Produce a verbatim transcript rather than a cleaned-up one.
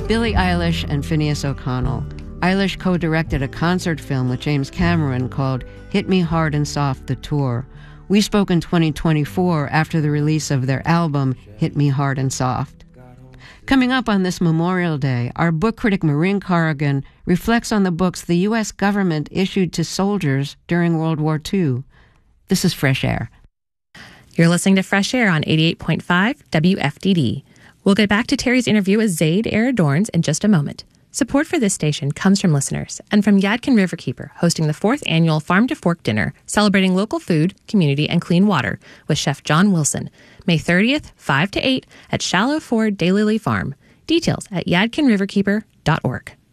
Billie Eilish and Phineas O'Connell. Eilish co-directed a concert film with James Cameron called Hit Me Hard and Soft, the Tour. We spoke in twenty twenty-four after the release of their album, Hit Me Hard and Soft. Coming up on this Memorial Day, our book critic Maureen Corrigan reflects on the books the U S government issued to soldiers during World War Two. This is Fresh Air. You're listening to Fresh Air on eighty-eight point five W F D D. We'll get back to Terry's interview with Zaid Aradorns in just a moment. Support for this station comes from listeners and from Yadkin Riverkeeper, hosting the fourth annual Farm to Fork Dinner, celebrating local food, community, and clean water with Chef John Wilson, May thirtieth, five to eight at Shallow Ford Daylily Farm. Details at yadkin riverkeeper dot org.